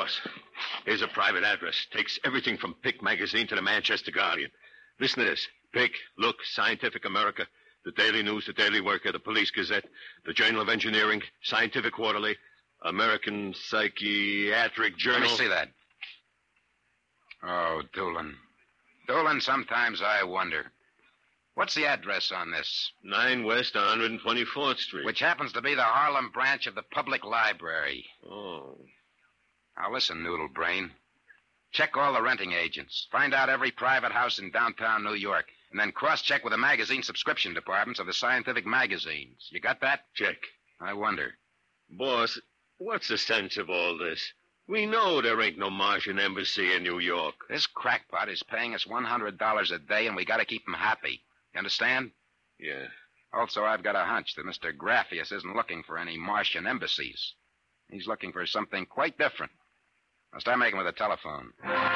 Boss, here's a private address. Takes everything from Pick magazine to the Manchester Guardian. Listen to this. Pick, Look, Scientific America, the Daily News, the Daily Worker, the Police Gazette, the Journal of Engineering, Scientific Quarterly, American Psychiatric Journal. Let me see that. Oh, Doolan. Doolan, sometimes I wonder. What's the address on this? 9 West 124th Street. Which happens to be the Harlem branch of the Public Library. Oh. Now listen, Noodle Brain. Check all the renting agents. Find out every private house in downtown New York. And then cross-check with the magazine subscription departments of the scientific magazines. You got that? Check. I wonder. Boss, what's the sense of all this? We know there ain't no Martian embassy in New York. This crackpot is paying us $100 a day, and we got to keep him happy. You understand? Yeah. Also, I've got a hunch that Mr. Graffius isn't looking for any Martian embassies. He's looking for something quite different. I'll start making with the telephone.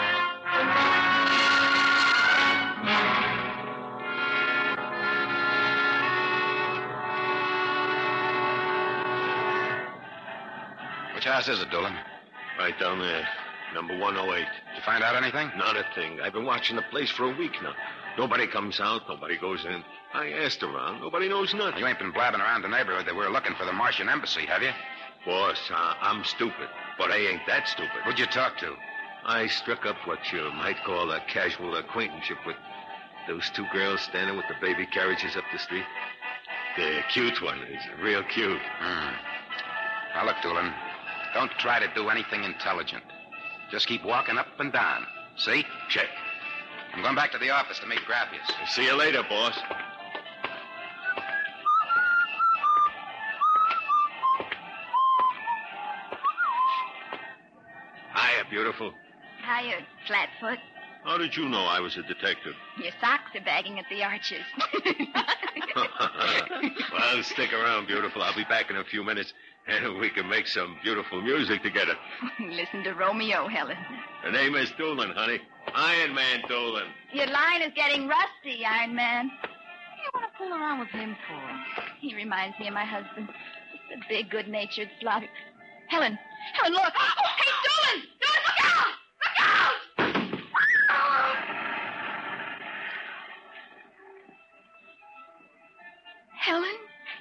Which house is it, Doolan? Right down there. Number 108. Did you find out anything? Not a thing. I've been watching the place for a week now. Nobody comes out. Nobody goes in. I asked around. Nobody knows nothing. You ain't been blabbing around the neighborhood that we're looking for the Martian embassy, have you? Boss, I'm stupid. But I ain't that stupid. Who'd you talk to? I struck up what you might call a casual acquaintanceship with those 2 girls standing with the baby carriages up the street. The cute one is real cute. Now, look, Doolan, don't try to do anything intelligent. Just keep walking up and down. See? Check. I'm going back to the office to meet Graffius. See you later, boss. Hiya, beautiful. Hiya, Flatfoot. How did you know I was a detective? Your socks are bagging at the arches. Well, stick around, beautiful. I'll be back in a few minutes, and we can make some beautiful music together. Listen to Romeo, Helen. Her name is Doolan, honey. Iron Man Doolan. Your line is getting rusty, Iron Man. What do you want to fool around with him for? He reminds me of my husband. Just a big, good-natured slob. Helen, look. Oh, hey, Doolan! Doolan, look out! Look out! Helen?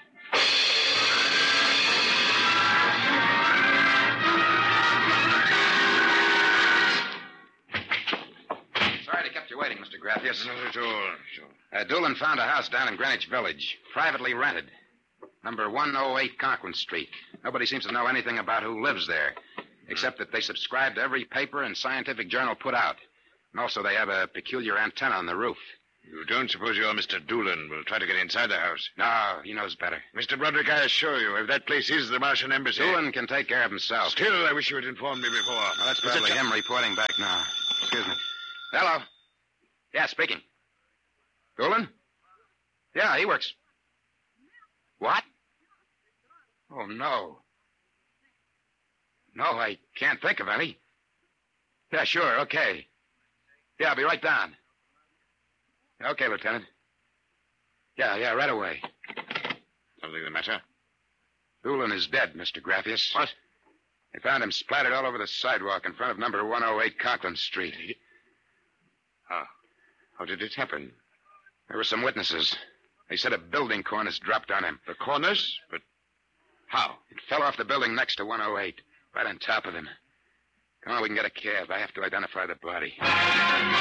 Sorry to kept you waiting, Mr. Graffius. Not at all. Doolan found a house down in Greenwich Village, privately rented. Number 108 Conklin Street. Nobody seems to know anything about who lives there, except that they subscribe to every paper and scientific journal put out. And also they have a peculiar antenna on the roof. You don't suppose your Mr. Doolan will try to get inside the house? No, he knows better. Mr. Broderick, I assure you, if that place is the Martian embassy... Doolan can take care of himself. Still, I wish you had informed me before. Now, that's probably him reporting back now. Excuse me. Hello. Yeah, speaking. Doolan? Yeah, he works. What? Oh, no. No, I can't think of any. Yeah, sure, okay. Yeah, I'll be right down. Okay, Lieutenant. Yeah, right away. Something the matter? Doolan is dead, Mr. Graffius. What? They found him splattered all over the sidewalk in front of number 108 Conklin Street. How did it happen? There were some witnesses. They said a building cornice dropped on him. The cornice? But how? It fell off the building next to 108, right on top of him. Come on, we can get a cab. I have to identify the body.